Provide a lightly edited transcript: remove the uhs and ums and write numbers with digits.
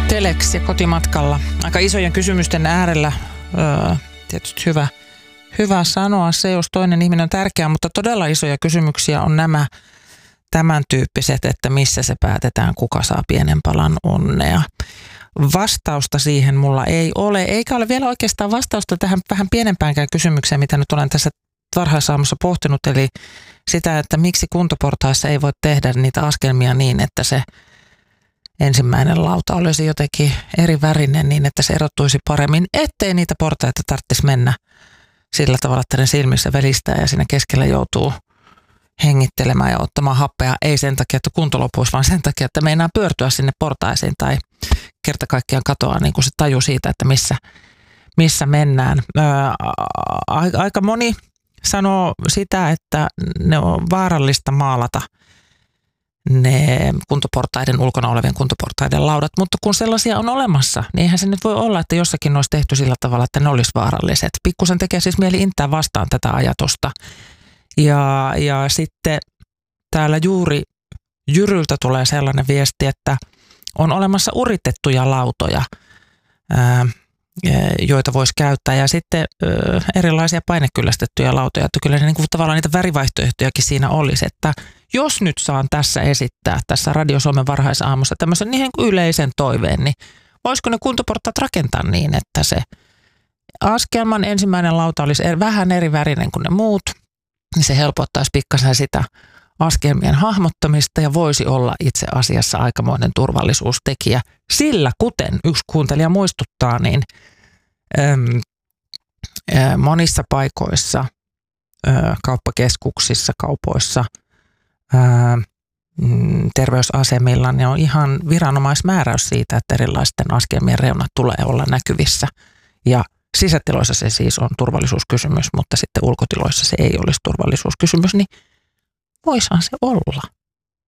Telex ja kotimatkalla. Aika isojen kysymysten äärellä. Tietysti hyvä sanoa se, jos toinen ihminen on tärkeä, mutta todella isoja kysymyksiä on nämä tämän tyyppiset, että missä se päätetään, kuka saa pienen palan onnea. Vastausta siihen mulla ei ole, eikä ole vielä oikeastaan vastausta tähän vähän pienempäänkään kysymykseen, mitä nyt olen tässä varhaisaamussa pohtinut, eli sitä, että miksi kuntoportaissa ei voi tehdä niitä askelmia niin, että se ensimmäinen lauta olisi jotenkin eri värinen niin, että se erottuisi paremmin, ettei niitä portaita tarvitsisi mennä sillä tavalla, että ne silmissä velistää ja siinä keskellä joutuu hengittelemään ja ottamaan happea. Ei sen takia, että kunto lopuisi, vaan sen takia, että meinaa pyörtyä sinne portaisiin tai kerta kaikkiaan katoaa niin kuin se taju siitä, että missä mennään. Aika moni sanoo sitä, että ne on vaarallista maalata ne kuntoportaiden, ulkona olevien kuntoportaiden laudat, mutta kun sellaisia on olemassa, niin eihän se nyt voi olla, että jossakin olisi tehty sillä tavalla, että ne olisi vaaralliset. Pikkusen tekee siis mieli intää vastaan tätä ajatusta. Ja sitten täällä juuri Jyryltä tulee sellainen viesti, että on olemassa uritettuja lautoja, joita voisi käyttää, ja sitten erilaisia painekyllästettyjä lautoja, että kyllä niin kuin tavallaan niitä värivaihtoehtojakin siinä olisi, että jos nyt saan tässä esittää tässä Radio Suomen varhaisaamussa tämmöisen niin yleisen toiveen, niin voisiko ne kuntoportaat rakentaa niin, että se askelman ensimmäinen lauta olisi vähän eri värinen kuin ne muut, niin se helpottaisi pikkasen sitä askelmien hahmottamista ja voisi olla itse asiassa aikamoinen turvallisuustekijä. Sillä kuten yksi kuuntelija muistuttaa, niin monissa paikoissa, kauppakeskuksissa, kaupoissa, terveysasemilla, niin on ihan viranomaismääräys siitä, että erilaisten askelmien reunat tulee olla näkyvissä. Ja sisätiloissa se siis on turvallisuuskysymys, mutta sitten ulkotiloissa se ei olisi turvallisuuskysymys, niin voisihan se olla.